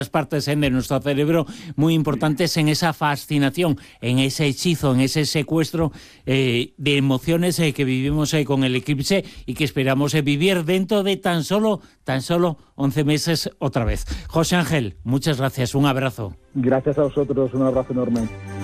partes de nuestro cerebro muy importantes en esa fascinación, en ese hechizo, en ese secuestro de emociones que vivimos con el eclipse y que esperamos vivir dentro de tan solo 11 meses otra vez. José Ángel, muchas gracias, un abrazo. Gracias a vosotros, un abrazo enorme.